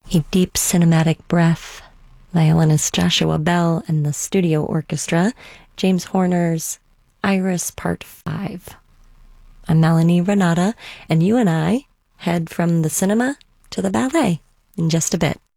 A Deep Cinematic Breath, violinist Joshua Bell and the studio orchestra, James Horner's Iris Part 5. I'm Melanie Renata, and you and I head from the cinema to the ballet in just a bit.